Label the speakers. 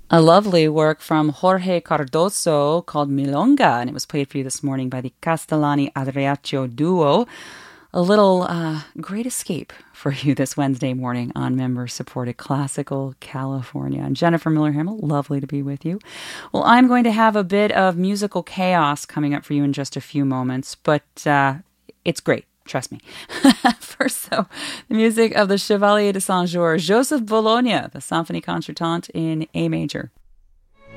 Speaker 1: A lovely work from Jorge Cardoso called Milonga, and it was played for you this morning by the Castellani Adriaccio duo. A little great escape for you this Wednesday morning on member-supported Classical California. And Jennifer Miller-Himmel, lovely to be with you. Well, I'm going to have a bit of musical chaos coming up for you in just a few moments, but it's great. Trust me. First, though, the music of the Chevalier de Saint-Georges, Joseph Bologna, the Symphonie Concertante in A major.